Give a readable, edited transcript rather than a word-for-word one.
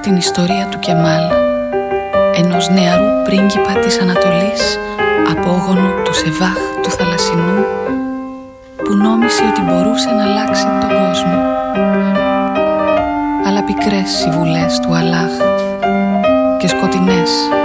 την ιστορία του Κεμάλ, ενός νεαρού πρίγκιπα της Ανατολής, απόγονου του Σεβάχ του Θαλασσινού, που νόμισε ότι μπορούσε να αλλάξει τον κόσμο. Αλλά πικρές οι βουλές του Αλλάχ και σκοτεινές